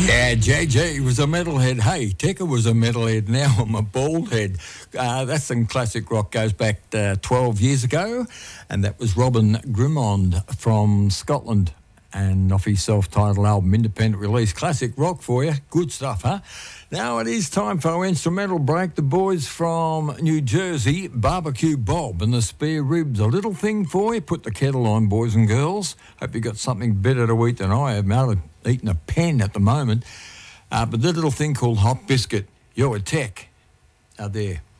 Yeah, JJ was a metalhead. Hey, Tekka was a metalhead. Now I'm a bald head. That's some classic rock, goes back 12 years ago, and that was Robin Grimond from Scotland, and off his self-titled album, independent release. Classic rock for you. Good stuff, huh? Now it is time for our instrumental break. The boys from New Jersey, Barbecue Bob and the Spare Ribs. A little thing for you. Put the kettle on, boys and girls. Hope you got something better to eat than I have. I'm out of eating a pen at the moment. But the little thing called Hot Biscuit. You're a tech out there.